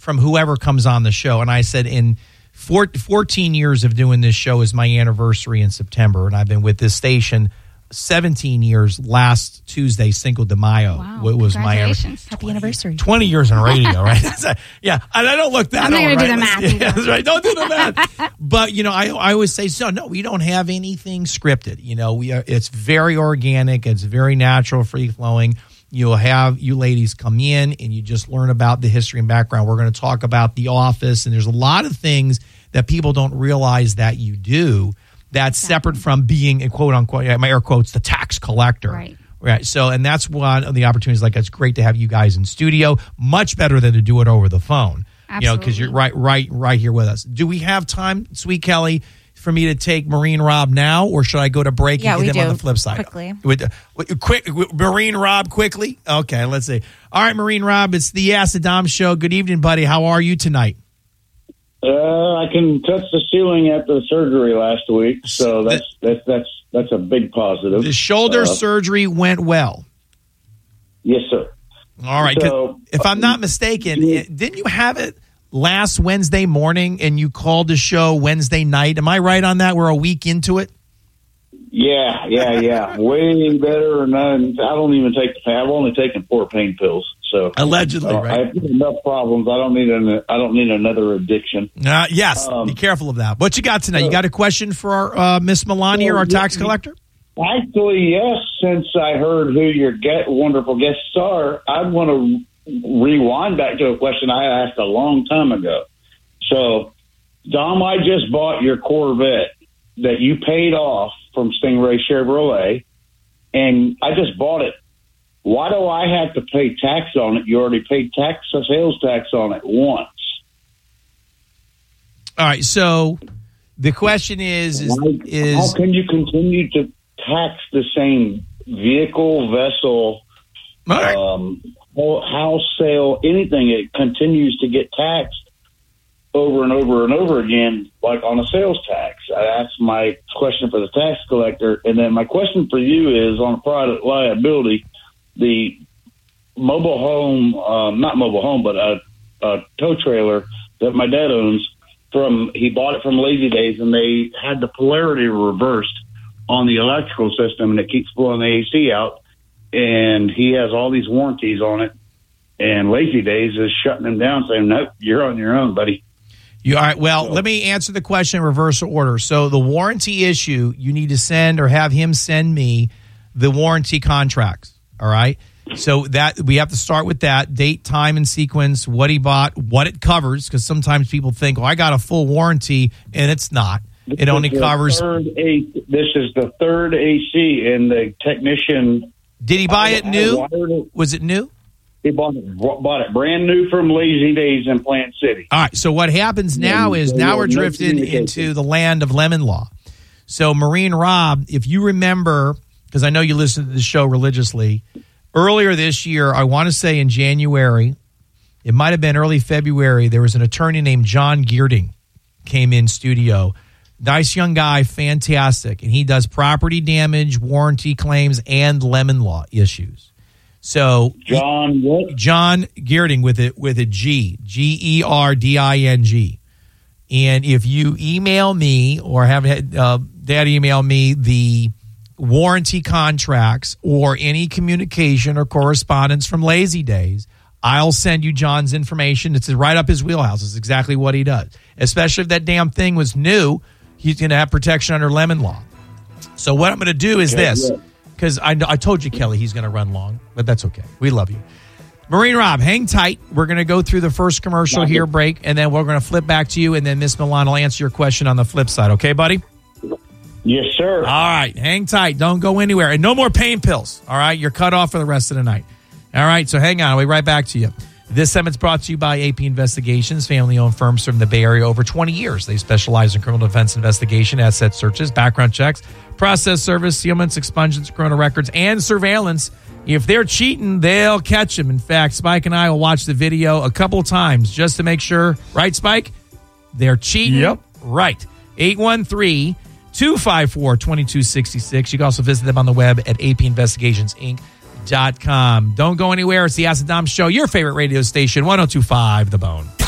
from whoever comes on the show. And I said, in 14 years of doing this show is my anniversary in September, and I've been with this station 17 years. Last Tuesday, Cinco de Mayo, was my happy anniversary. 20 years on radio, right? Yeah, and I don't look that I'm not old, going to right? do the math. Yeah, that's right. Don't do the math. But I always say, no, we don't have anything scripted. It's very organic. It's very natural, free flowing. You'll have you ladies come in and you just learn about the history and background. We're going to talk about The Office, and there's a lot of things that people don't realize that you do that's separate from being a quote unquote, my air quotes, the tax collector. Right. So, and that's one of the opportunities. Like, it's great to have you guys in studio. Much better than to do it over the phone. Absolutely. Because you're right here with us. Do we have time, Sweet Kelly, for me to take Marine Rob now, or should I go to break and get him on the flip side? Quickly. Marine Rob, quickly? Okay, let's see. All right, Marine Rob, it's the Acid Dom Show. Good evening, buddy. How are you tonight? I can touch the ceiling after the surgery last week, so that's a big positive. The shoulder surgery went well. Yes, sir. All right. So, if I'm not mistaken, didn't you have it last Wednesday morning and you called the show Wednesday night? Am I right on that? We're a week into it? Yeah. Way better. And I don't even take the pain. I've only taken 4 pain pills. So allegedly, right? I have enough problems. I don't need another addiction. Yes. Be careful of that. What you got tonight? You got a question for our Miss Melania, our tax collector? Actually, yes. Since I heard who your wonderful guests are, I want to rewind back to a question I asked a long time ago. So, Dom, I just bought your Corvette that you paid off from Stingray Chevrolet, and I just bought it. Why do I have to pay tax on it? You already paid sales tax on it once. All right. So the question is how can you continue to tax the same vehicle, vessel, house sale, anything? It continues to get taxed over and over and over again, like on a sales tax. That's my question for the tax collector. And then my question for you is on a private liability. The mobile home, not mobile home, but a tow trailer that my dad owns, he bought it from Lazy Days, and they had the polarity reversed on the electrical system, and it keeps blowing the AC out, and he has all these warranties on it, and Lazy Days is shutting him down, saying, nope, you're on your own, buddy. All right. Well, let me answer the question in reverse order. So the warranty issue, you need to send or have him send me the warranty contracts. All right. So that we have to start with that date, time, and sequence, what he bought, what it covers, because sometimes people think, I got a full warranty, and it's not. It only covers. This is the third AC, and the technician. Did he buy it new? Was it new? He bought it brand new from Lazy Days in Plant City. All right. So what happens now is we're drifting into the land of lemon law. So Marine Rob, if you remember, because I know you listen to the show religiously, earlier this year, I want to say in January, it might have been early February, there was an attorney named John Geerding came in studio. Nice young guy, fantastic. And he does property damage, warranty claims, and lemon law issues. So John what? John Geerding with a G, Gerding. And if you email me or have Dad email me the warranty contracts or any communication or correspondence from Lazy Days, I'll send you John's information. It's right up his wheelhouse. It's exactly what he does. Especially if that damn thing was new, he's going to have protection under lemon law. So what I'm going to do is this, because I told you, Kelly, he's going to run long, but that's okay. We love you. Marine Rob, hang tight. We're going to go through the first commercial here, break, and then we're going to flip back to you, and then Miss Milan will answer your question on the flip side. Okay, buddy? Yes, sir. All right. Hang tight. Don't go anywhere. And no more pain pills. All right. You're cut off for the rest of the night. All right. So hang on. I'll be right back to you. This segment's brought to you by AP Investigations, family-owned firm serving the Bay Area over 20 years. They specialize in criminal defense investigation, asset searches, background checks, process service, sealments, expungements, criminal records, and surveillance. If they're cheating, they'll catch them. In fact, Spike and I will watch the video a couple times just to make sure. Right, Spike? They're cheating. Yep. Right. 813-254-2266. You can also visit them on the web at apinvestigationsinc.com. Don't go anywhere. It's the Acid Dom Show, your favorite radio station, 102.5 The Bone.